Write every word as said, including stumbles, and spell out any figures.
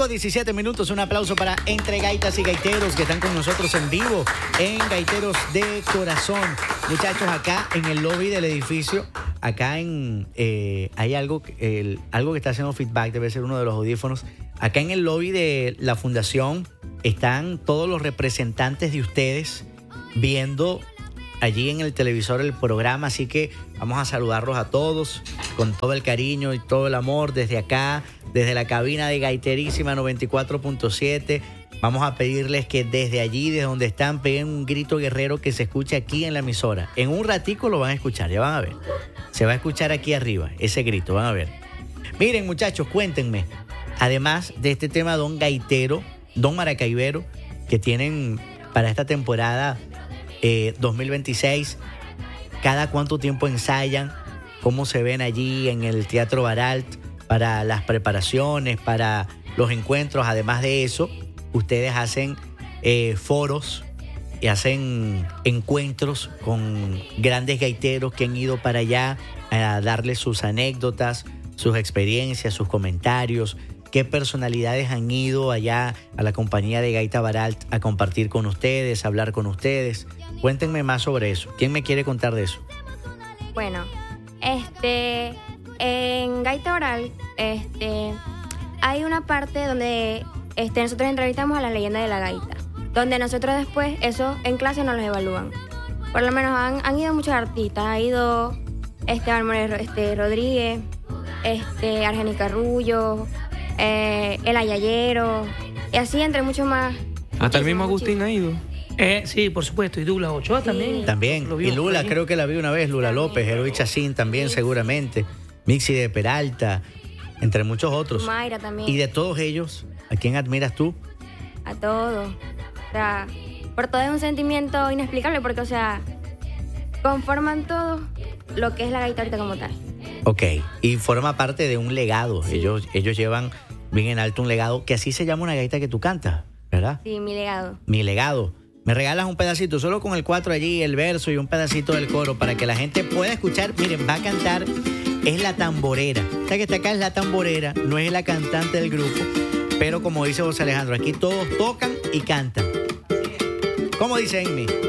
con diecisiete minutos. Un aplauso para Entre Gaitas y Gaiteros que están con nosotros en vivo en Gaiteros de Corazón. Muchachos, acá en el lobby del edificio, acá en eh, hay algo, el, algo que está haciendo feedback, debe ser uno de los audífonos. Acá en el lobby de la fundación están todos los representantes de ustedes viendo allí en el televisor el programa, así que vamos a saludarlos a todos con todo el cariño y todo el amor desde acá, desde la cabina de Gaiterísima noventa y cuatro punto siete. Vamos a pedirles que desde allí, desde donde están, peguen un grito guerrero que se escuche aquí en la emisora. En un ratico lo van a escuchar, ya van a ver. Se va a escuchar aquí arriba, ese grito, van a ver. Miren, muchachos, cuéntenme, además de este tema Don Gaitero, Don Maracaibero, que tienen para esta temporada eh, dos mil veintiséis, ¿cada cuánto tiempo ensayan? ¿Cómo se ven allí en el Teatro Baralt para las preparaciones, para los encuentros? Además de eso, ustedes hacen eh, foros y hacen encuentros con grandes gaiteros que han ido para allá a darles sus anécdotas, sus experiencias, sus comentarios. ¿Qué personalidades han ido allá a la compañía de Gaita Baralt a compartir con ustedes, a hablar con ustedes? Cuéntenme más sobre eso. ¿Quién me quiere contar de eso? Bueno, este, en Gaita Baralt, este, hay una parte donde este, nosotros entrevistamos a la leyenda de la gaita, donde nosotros después, eso en clase nos los evalúan. Por lo menos han, han ido muchos artistas, ha ido Esteban Moreno este, Rodríguez, este, Argenis Carrullo, eh, El Ayayero, y así entre muchos más. Hasta el mismo Agustín ha ido. Eh, sí, por supuesto, y Douglas Ochoa Sí. también. También, y Lula, creo que la vi una vez, Lula López, Eloy Chacín también, seguramente, Mixi de Peralta, entre muchos otros. Mayra también. Y de todos ellos, ¿a quién admiras tú? A todo. O sea, por todo es un sentimiento inexplicable porque, o sea, conforman todo lo que es la gaita ahorita como tal. Ok, y forma parte de un legado. Sí. Ellos, ellos llevan bien en alto un legado, que así se llama una gaita que tú cantas, ¿verdad? Sí, mi legado. Mi legado. Me regalas un pedacito, solo con el cuatro allí, el verso y un pedacito del coro, para que la gente pueda escuchar. Miren, va a cantar, es la tamborera. Esta que está acá es la tamborera, no es la cantante del grupo, pero como dice José Alejandro, aquí todos tocan y cantan. ¿Cómo dice Amy?